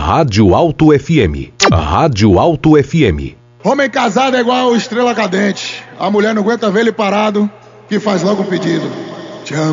Rádio Alto FM. Rádio Alto FM. Homem casado é igual estrela cadente. A mulher não aguenta ver ele parado, que faz logo o pedido.